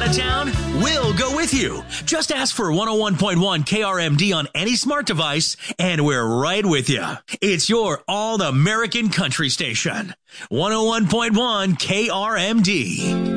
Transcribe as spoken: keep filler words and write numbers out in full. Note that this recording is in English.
out of town? We'll go with you. Just ask for one oh one point one K R M D on any smart device, and we're right with you. It's your all-American country station. one oh one point one K R M D.